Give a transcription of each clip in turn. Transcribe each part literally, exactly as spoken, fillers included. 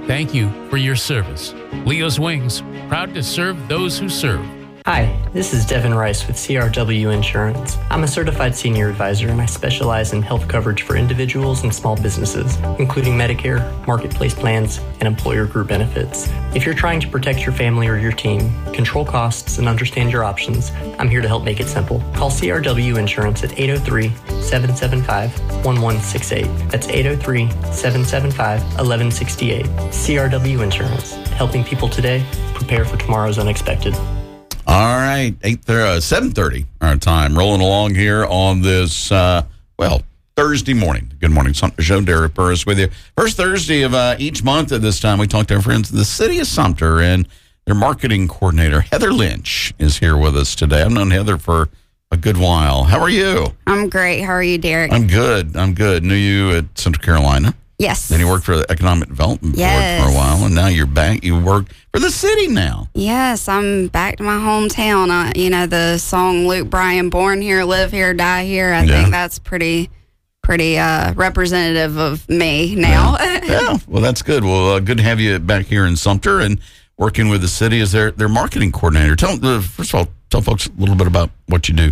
Thank you for your service. Leo's Wings, proud to serve those who serve. Hi, this is Devin Rice with C R W Insurance. I'm a certified senior advisor and I specialize in health coverage for individuals and small businesses, including Medicare, marketplace plans, and employer group benefits. If you're trying to protect your family or your team, control costs, and understand your options, I'm here to help make it simple. Call C R W Insurance at eight oh three, seven seven five, one one six eight. That's eight oh three, seven seven five, one one six eight. C R W Insurance, helping people today prepare for tomorrow's unexpected. All right, eight uh, seven thirty our time, rolling along here on this, uh, well, Thursday morning. Good morning, Sumter Show. Derek Burris with you. First Thursday of uh, each month at this time, we talk to our friends in the city of Sumter, and their marketing coordinator, Heather Lynch, is here with us today. I've known Heather for a good while. How are you? I'm great. How are you, Derek? I'm good. I'm good. Knew you at Central Carolina. Yes. Then you worked for the Economic Development yes. Board for a while, and now you're back. You work for the city now. Yes, I'm back to my hometown. Uh, you know, the song Luke Bryan, born here, live here, die here. I Yeah. think that's pretty pretty uh, representative of me now. Yeah, yeah. Well, that's good. Well, uh, good to have you back here in Sumter and working with the city as their, their marketing coordinator. Tell uh, First of all, tell folks a little bit about what you do.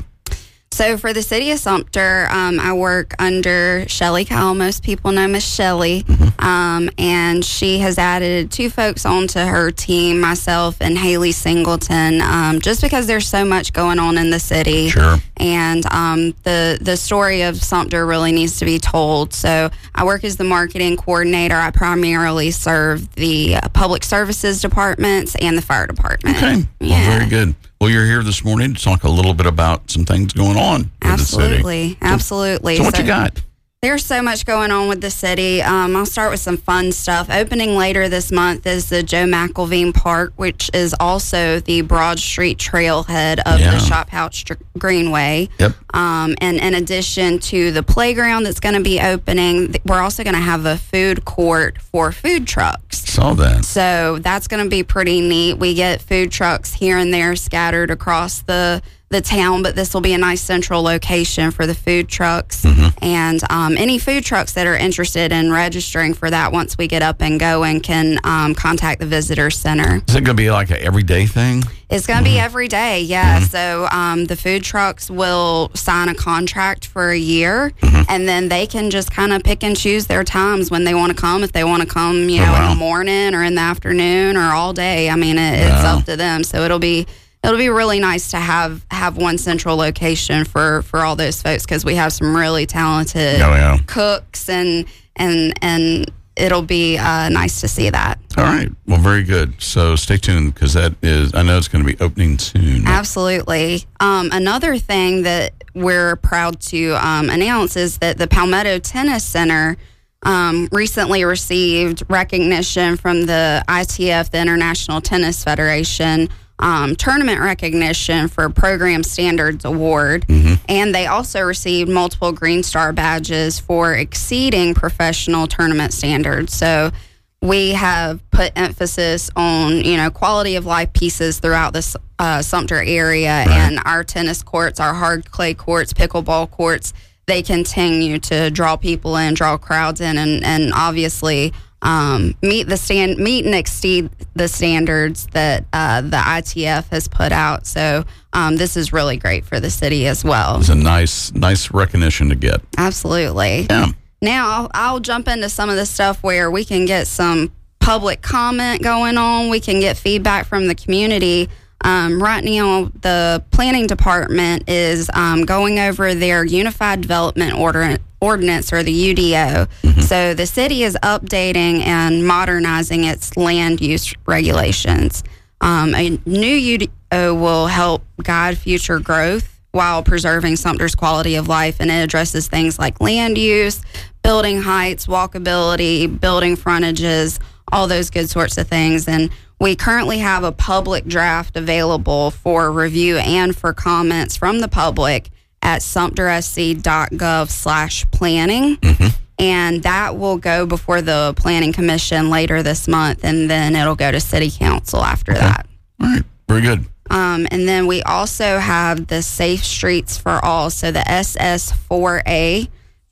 So for the city of Sumter, um, I work under Shelly Kyle. Most people know Miss Shelly. Mm-hmm. Um, and she has added two folks onto her team, myself and Haley Singleton, um, just because there's so much going on in the city. Sure. And um, the, the story of Sumter really needs to be told. So I work as the marketing coordinator. I primarily serve the uh, public services departments and the fire department. Okay. Well, Yeah. very good. Well, you're here this morning to talk a little bit about some things going on in the city. Absolutely. Absolutely. So what you got? There's so much going on with the city. Um, I'll start with some fun stuff. Opening later this month is the Joe McElveen Park, which is also the Broad Street trailhead of Yeah. the Shop House Str- Greenway. Yep. Um, and in addition to the playground that's going to be opening, th- we're also going to have a food court for food trucks. Saw that. So that's going to be pretty neat. We get food trucks here and there scattered across the the town, but this will be a nice central location for the food trucks. Mm-hmm. And um, any food trucks that are interested in registering for that once we get up and going can um, contact the visitor center. Is it going to be like an everyday thing? It's going to Mm-hmm. be every day, yeah. Mm-hmm. So um, the food trucks will sign a contract for a year, Mm-hmm. and then they can just kind of pick and choose their times when they want to come. If they want to come, you know, Oh, wow. in the morning or in the afternoon or all day. I mean, it, it's Wow. up to them. So it'll be it'll be really nice to have have one central location for for all those folks, because we have some really talented Oh, yeah. cooks, and and and it'll be uh, nice to see that. All right. Well, very good. So stay tuned, because that is, I know it's going to be opening soon. Absolutely. Um, another thing that we're proud to um, announce is that the Palmetto Tennis Center um, recently received recognition from the I T F, the International Tennis Federation, um, tournament recognition for Program Standards Award. Mm-hmm. And they also received multiple Green Star badges for exceeding professional tournament standards. So we have put emphasis on, you know, quality of life pieces throughout the uh, Sumter area, Right. and our tennis courts, our hard clay courts, pickleball courts, they continue to draw people in, draw crowds in, and, and obviously um, meet the stand, meet and exceed the standards that uh, the I T F has put out. So um, this is really great for the city as well. It's a nice, nice recognition to get. Absolutely. Yeah. Now, I'll, I'll jump into some of the stuff where we can get some public comment going on. We can get feedback from the community. Um, right now, the planning department is um, going over their Unified Development Order, Ordinance, or the U D O. Mm-hmm. So the city is updating and modernizing its land use regulations. Um, a new U D O will help guide future growth while preserving Sumter's quality of life, and it addresses things like land use, building heights, walkability, building frontages, all those good sorts of things. And we currently have a public draft available for review and for comments from the public at sumtersc.gov slash planning. Mm-hmm. And that will go before the Planning Commission later this month, and then it'll go to City Council after Okay. that. All right. Very good. Um, and then we also have the Safe Streets for All, so the S S four A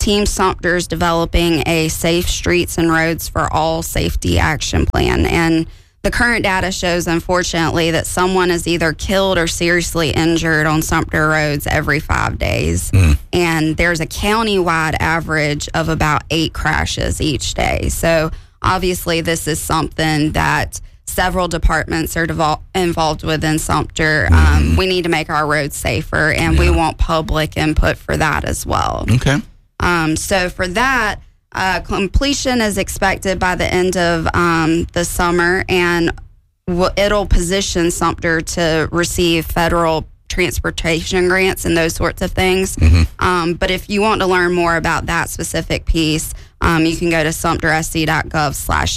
Team Sumter is developing a Safe Streets and Roads for All safety action plan. And the current data shows, unfortunately, that someone is either killed or seriously injured on Sumter roads every five days. Mm. And there's a county-wide average of about eight crashes each day. So obviously this is something that several departments are devol- involved with in Sumter. Mm. Um, we need to make our roads safer, and yeah. we want public input for that as well. Okay. Um, so for that, Uh, completion is expected by the end of um, the summer, and w- it'll position Sumter to receive federal transportation grants and those sorts of things. Mm-hmm. Um, but if you want to learn more about that specific piece, um, you can go to sumtersc.gov slash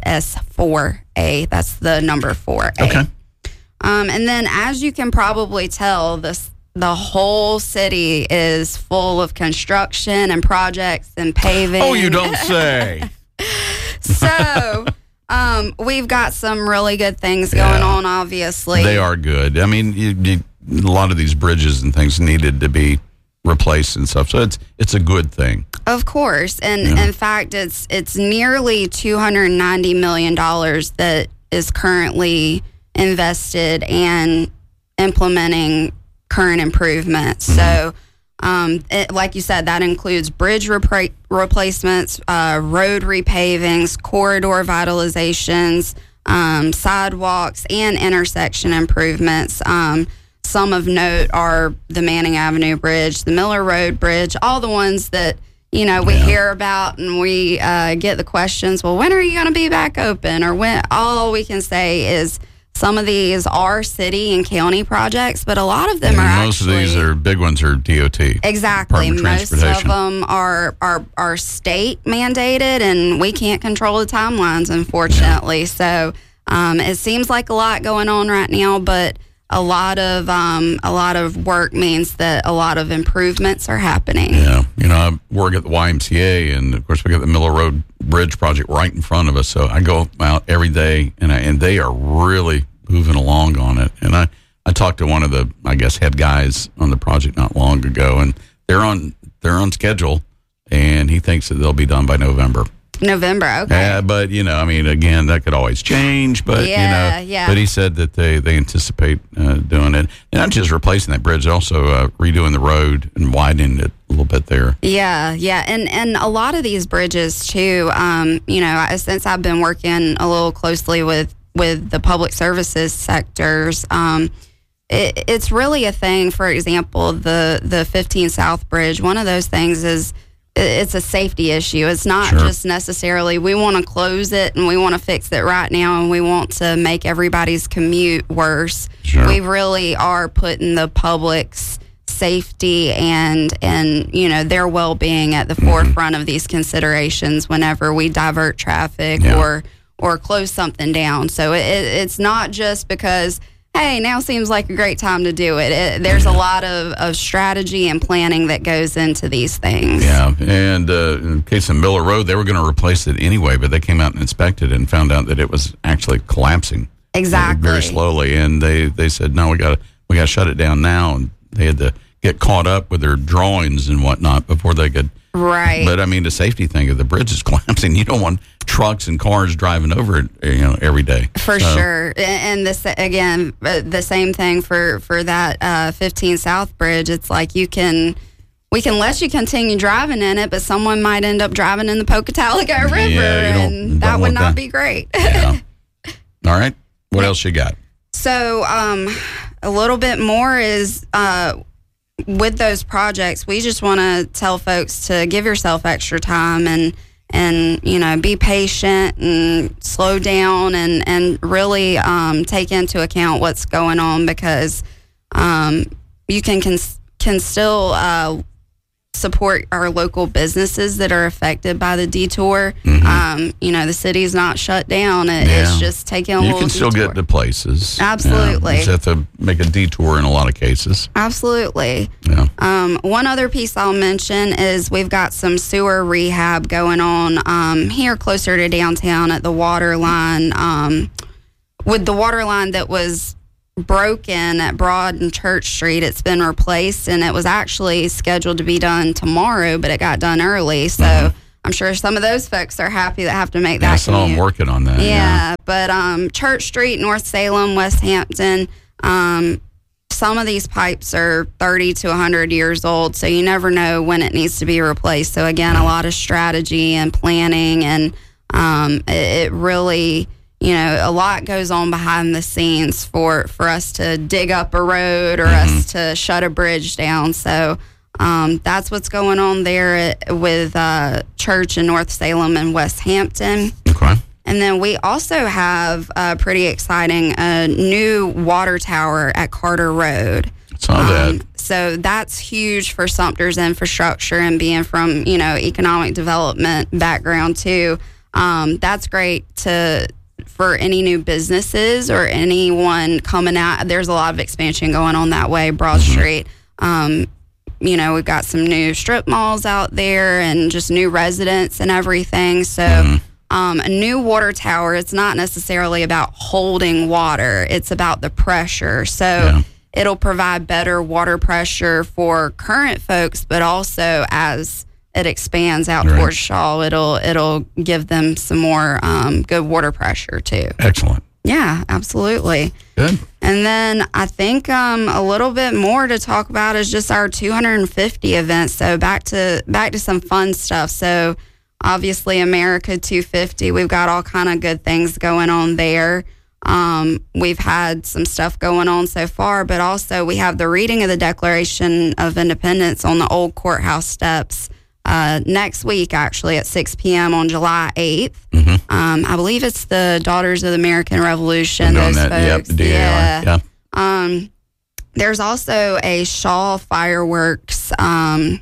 SS4A. That's the number four A. Okay. Um, and then, as you can probably tell, this the whole city is full of construction and projects and paving. Oh, you don't say. So, um, we've got some really good things going yeah. on, obviously. They are good. I mean, you, you, a lot of these bridges and things needed to be replaced and stuff. So it's it's a good thing. Of course. And yeah. in fact, it's it's nearly two hundred ninety million dollars that is currently invested and implementing current improvements. Mm-hmm. So, um, it, like you said, that includes bridge repra- replacements, uh, road repavings, corridor vitalizations, um, sidewalks, and intersection improvements. Um, some of note are the Manning Avenue Bridge, the Miller Road Bridge, all the ones that, you know, we yeah. hear about, and we uh, get the questions, well, when are you going to be back open? Or when? All we can say is some of these are city and county projects, but a lot of them and are most actually... Most of these are big ones are D O T. Exactly. Of most of them are, are, are state mandated, and we can't control the timelines, unfortunately. Yeah. So um, it seems like a lot going on right now, but a lot of um, a lot of work means that a lot of improvements are happening. Yeah. You know, I work at the Y M C A, and of course we got the Miller Road Bridge project right in front of us. So I go out every day, and I, and they are really moving along on it. And I, I talked to one of the, I guess, head guys on the project not long ago, and they're on they're on schedule, and he thinks that they'll be done by November. November, okay. Yeah, but, you know, I mean, again, that could always change, but, yeah, you know, yeah. but he said that they, they anticipate uh, doing it. And not just replacing that bridge, also uh, redoing the road and widening it a little bit there. Yeah, yeah. And, and a lot of these bridges, too, um, you know, since I've been working a little closely with, with the public services sectors, um, it, it's really a thing. For example, the, the fifteen South Bridge, one of those things is, it's a safety issue. It's not sure. just necessarily we want to close it and we want to fix it right now and we want to make everybody's commute worse. Sure. We really are putting the public's safety and and you know their well-being at the mm-hmm. forefront of these considerations whenever we divert traffic yeah. or or close something down. So it, it's not just because, hey, now seems like a great time to do it. it there's a lot of, of strategy and planning that goes into these things. Yeah, and uh, in the case of Miller Road, they were going to replace it anyway, but they came out and inspected it and found out that it was actually collapsing. Exactly. Uh, very slowly, and they, they said, no, we got we got to shut it down now, and they had to get caught up with their drawings and whatnot before they could. Right. But, I mean, the safety thing of the bridge is collapsing. You don't want trucks and cars driving over it, you know, every day. For so. sure. And this, again, the same thing for, for that uh, fifteen South Bridge. It's like you can, we can let you continue driving in it, but someone might end up driving in the Pocataligo River, yeah, and don't that would not that. be great. Yeah. All right. What else you got? So um, a little bit more is... Uh, with those projects, we just want to tell folks to give yourself extra time and, and you know, be patient and slow down and, and really um, take into account what's going on because um, you can, can, can still uh, support our local businesses that are affected by the detour. Mm-hmm. Um, you know, the city's not shut down. It, yeah. It's just taking a you little can still detour. get to places. Absolutely. Yeah, you just have to make a detour in a lot of cases. Absolutely. Yeah. Um, one other piece I'll mention is we've got some sewer rehab going on um, here closer to downtown at the water line. Um, with the water line that was broken at Broad and Church Street. It's been replaced, and it was actually scheduled to be done tomorrow, but it got done early. So mm-hmm. I'm sure some of those folks are happy that have to make that yeah, so commute. I'm working on that. Yeah, yeah. but um, Church Street, North Salem, West Hampton, um, some of these pipes are thirty to one hundred years old, so you never know when it needs to be replaced. So again, a lot of strategy and planning, and um, it, it really... You know, a lot goes on behind the scenes for, for us to dig up a road or mm-hmm. us to shut a bridge down. So um, that's what's going on there at, with uh, Church in North Salem and West Hampton. Okay. And then we also have uh, pretty exciting a new water tower at Carter Road. Saw um, that. So that's huge for Sumter's infrastructure, and being from, you know, economic development background too. Um, that's great to... for any new businesses or anyone coming out. There's a lot of expansion going on that way, Broad mm-hmm. Street. Um, you know, we've got some new strip malls out there and just new residents and everything. So mm-hmm. um, a new water tower, it's not necessarily about holding water. It's about the pressure. So yeah. it'll provide better water pressure for current folks, but also as it expands out right. towards Shaw, it'll it'll give them some more um, good water pressure too. Excellent. Yeah, absolutely. Good. And then I think um, a little bit more to talk about is just our two hundred fifty events. So back to back to some fun stuff. So obviously America two fifty, we've got all kind of good things going on there. Um, we've had some stuff going on so far, but also we have the reading of the Declaration of Independence on the old courthouse steps. Uh, next week, actually, at six p.m. on July eighth. Mm-hmm. Um, I believe it's the Daughters of the American Revolution. Those that, folks. Yep, the yeah. yeah. Um, there's also a Shaw fireworks um,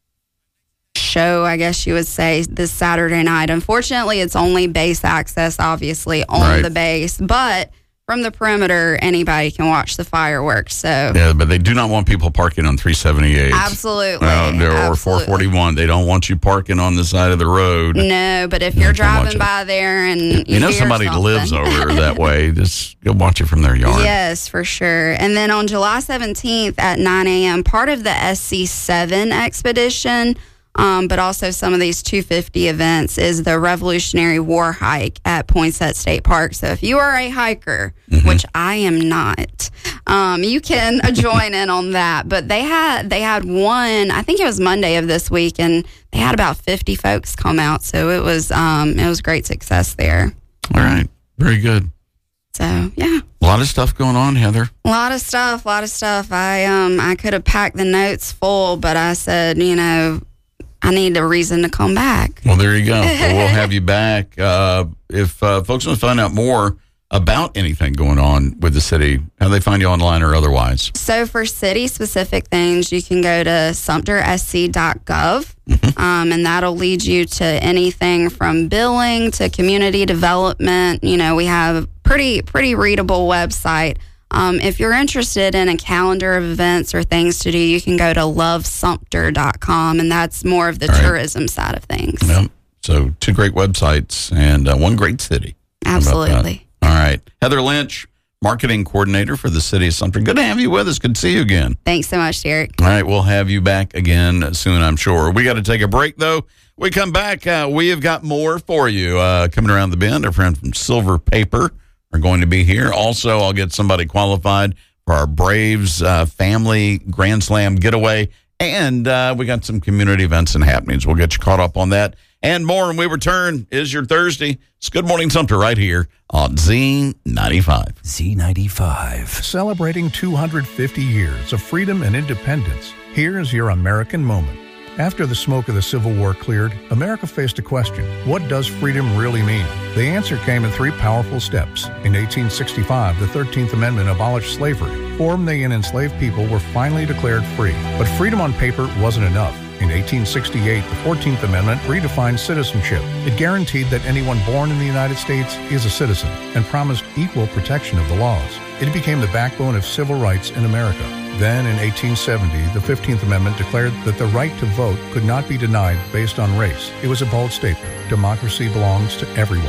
show, I guess you would say, this Saturday night. Unfortunately, it's only base access, obviously, on right. the base. But from the perimeter, anybody can watch the fireworks. So yeah, but they do not want people parking on three seventy-eight. Absolutely. Uh, or Absolutely. four forty-one. They don't want you parking on the side of the road. No, but if you're driving by there and you, you know hear somebody something. lives over that way, just go watch it from their yard. Yes, for sure. And then on July seventeenth at nine a.m., part of the S C seven expedition, Um, but also some of these two fifty events is the Revolutionary War hike at Poinsett State Park. So if you are a hiker, mm-hmm. which I am not, um, you can join in on that. But they had they had one, I think it was Monday of this week, and they had about fifty folks come out. So it was um, it was great success there. All right, very good. So yeah, a lot of stuff going on, Heather. A lot of stuff, a lot of stuff. I um I could have packed the notes full, but I said, you know, I need a reason to come back. Well, there you go. Well, we'll have you back. Uh, if uh, folks want to find out more about anything going on with the city, how do they find you online or otherwise? So for city-specific things, you can go to sumter s c dot gov, mm-hmm. um, and that'll lead you to anything from billing to community development. You know, we have a pretty, pretty readable website. Um, if you're interested in a calendar of events or things to do, you can go to love sumter dot com, and that's more of the All right. tourism side of things. Yep. So two great websites and uh, one great city. Absolutely. All right. Heather Lynch, marketing coordinator for the city of Sumter. Good to have you with us. Good to see you again. Thanks so much, Derek. All right. We'll have you back again soon, I'm sure. We got to take a break, though. We come back. Uh, we have got more for you. Uh, coming around the bend, our friend from Silver Paper are going to be here. Also, I'll get somebody qualified for our Braves uh, family Grand Slam getaway. And uh, we got some community events and happenings. We'll get you caught up on that and more. When we return, is your Thursday. It's Good Morning Sumter right here on Z ninety-five. Z ninety-five. Celebrating two hundred fifty years of freedom and independence. Here's your American moment. After the smoke of the Civil War cleared, America faced a question. What does freedom really mean? The answer came in three powerful steps. In eighteen sixty-five, the thirteenth Amendment abolished slavery. Four million enslaved people were finally declared free. But freedom on paper wasn't enough. In eighteen sixty-eight, the fourteenth Amendment redefined citizenship. It guaranteed that anyone born in the United States is a citizen and promised equal protection of the laws. It became the backbone of civil rights in America. Then, in eighteen seventy, the fifteenth Amendment declared that the right to vote could not be denied based on race. It was a bold statement. Democracy belongs to everyone.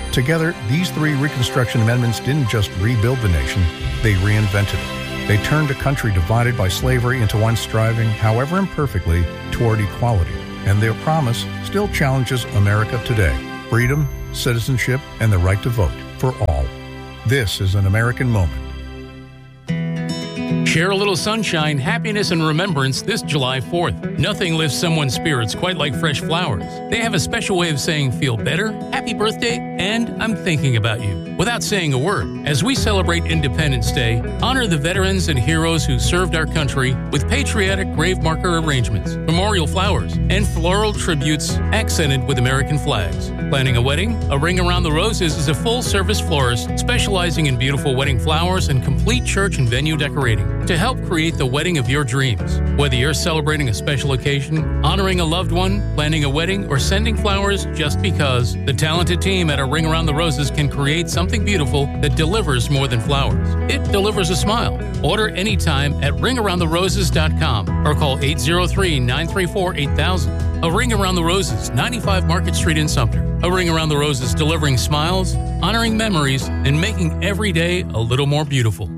Together, these three Reconstruction amendments didn't just rebuild the nation, they reinvented it. They turned a country divided by slavery into one striving, however imperfectly, toward equality. And their promise still challenges America today. Freedom, citizenship, and the right to vote for all. This is an American moment. Share a little sunshine, happiness, and remembrance this July fourth. Nothing lifts someone's spirits quite like fresh flowers. They have a special way of saying feel better, happy birthday, and I'm thinking about you, without saying a word. As we celebrate Independence Day, honor the veterans and heroes who served our country with patriotic grave marker arrangements, memorial flowers, and floral tributes accented with American flags. Planning a wedding? A Ring Around the Roses is a full-service florist specializing in beautiful wedding flowers and complete church and venue decorating to help create the wedding of your dreams. Whether you're celebrating a special occasion, honoring a loved one, planning a wedding, or sending flowers just because, the talented team at A Ring Around the Roses can create something beautiful that delivers more than flowers. It delivers a smile. Order anytime at ring around the roses dot com or call eight zero three, nine three four, eight thousand. A Ring Around the Roses, ninety-five Market Street in Sumter. A Ring Around the Roses, delivering smiles, honoring memories, and making every day a little more beautiful.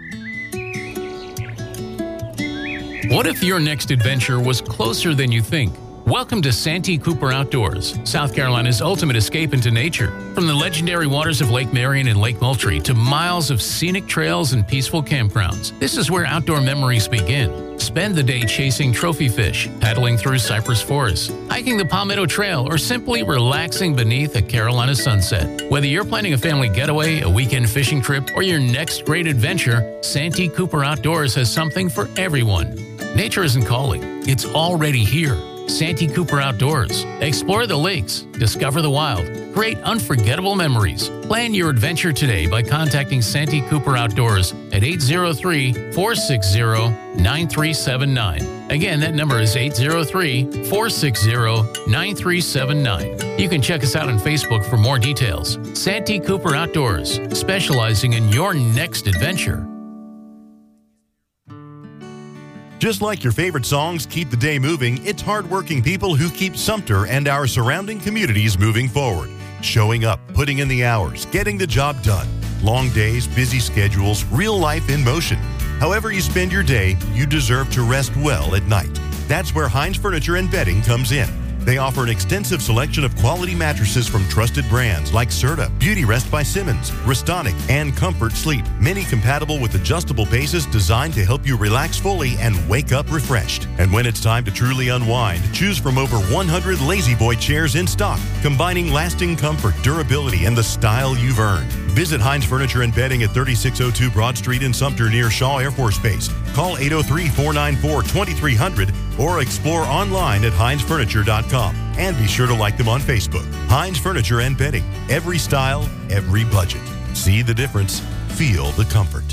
What if your next adventure was closer than you think? Welcome to Santee Cooper Outdoors, South Carolina's ultimate escape into nature. From the legendary waters of Lake Marion and Lake Moultrie to miles of scenic trails and peaceful campgrounds, this is where outdoor memories begin. Spend the day chasing trophy fish, paddling through cypress forests, hiking the Palmetto Trail, or simply relaxing beneath a Carolina sunset. Whether you're planning a family getaway, a weekend fishing trip, or your next great adventure, Santee Cooper Outdoors has something for everyone. Nature isn't calling, it's already here. Santee Cooper Outdoors. Explore the lakes, discover the wild, create unforgettable memories. Plan your adventure today by contacting Santee Cooper Outdoors at eight zero three, four six zero, nine three seven nine. Again, that number is eight zero three, four six zero, nine three seven nine. You can check us out on Facebook for more details. Santee Cooper Outdoors, specializing in your next adventure. Just like your favorite songs keep the day moving, it's hardworking people who keep Sumter and our surrounding communities moving forward. Showing up, putting in the hours, getting the job done. Long days, busy schedules, real life in motion. However you spend your day, you deserve to rest well at night. That's where Hines Furniture and Bedding comes in. They offer an extensive selection of quality mattresses from trusted brands like Serta, Beauty Rest by Simmons, Restonic, and Comfort Sleep. Many compatible with adjustable bases designed to help you relax fully and wake up refreshed. And when it's time to truly unwind, choose from over one hundred Lazy Boy chairs in stock, combining lasting comfort, durability, and the style you've earned. Visit Hines Furniture and Bedding at thirty-six oh two Broad Street in Sumter near Shaw Air Force Base. Call eight oh three, four nine four, two three zero zero or explore online at hines furniture dot com. And be sure to like them on Facebook. Hines Furniture and Bedding. Every style, every budget. See the difference. Feel the comfort.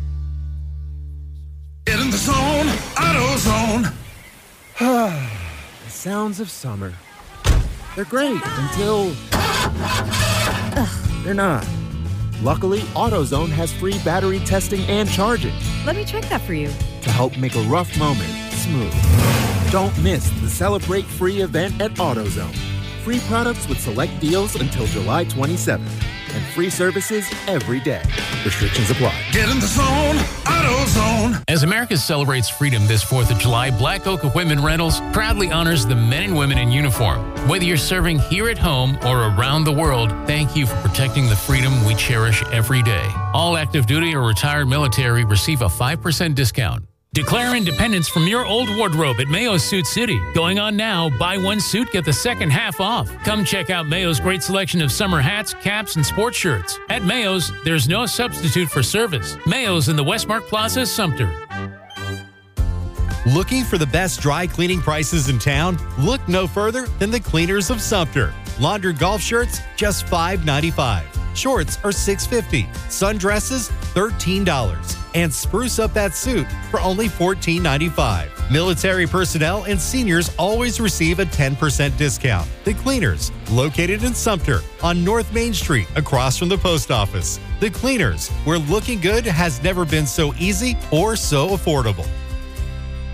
Get in the zone, AutoZone. The sounds of summer. They're great until they're not. Luckily, AutoZone has free battery testing and charging Let me check that for you. to help make a rough moment smooth. Don't miss the Celebrate Free event at AutoZone. Free products with select deals until July twenty-seventh. And free services every day. Restrictions apply. Get in the zone, AutoZone. As America celebrates freedom this fourth of July, Black Oak Equipment Rentals proudly honors the men and women in uniform. Whether you're serving here at home or around the world, thank you for protecting the freedom we cherish every day. All active duty or retired military receive a five percent discount. Declare independence from your old wardrobe at Mayo's Suit City. Going on now, buy one suit, get the second half off. Come check out Mayo's great selection of summer hats, caps, and sports shirts. At Mayo's, there's no substitute for service. Mayo's in the Westmark Plaza, Sumter. Looking for the best dry cleaning prices in town? Look no further than the Cleaners of Sumter. Laundered golf shirts, just five ninety-five. Shorts are six fifty. Sundresses, thirteen dollars. And spruce up that suit for only fourteen ninety-five. Military personnel and seniors always receive a ten percent discount. The Cleaners, located in Sumter on North Main Street across from the post office. The Cleaners, where looking good has never been so easy or so affordable.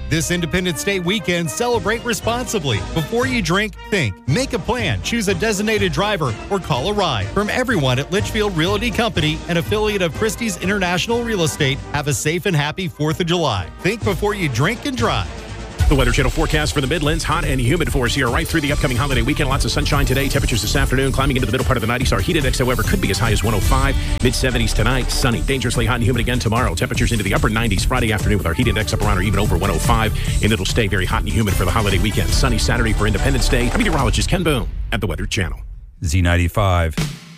This Independence Day weekend, celebrate responsibly. Before you drink, think. Make a plan, choose a designated driver, or call a ride. From everyone at Litchfield Realty Company, an affiliate of Christie's International Real Estate, have a safe and happy fourth of July. Think before you drink and drive. The Weather Channel forecast for the Midlands, hot and humid for us here right through the upcoming holiday weekend. Lots of sunshine today. Temperatures this afternoon climbing into the middle part of the nineties. Our heat index, however, could be as high as one oh five. mid-seventies tonight. Sunny, dangerously hot and humid again tomorrow. Temperatures into the upper nineties Friday afternoon with our heat index up around or even over one oh five. And it'll stay very hot and humid for the holiday weekend. Sunny Saturday for Independence Day. I'm meteorologist Ken Boone at the Weather Channel. Z ninety-five.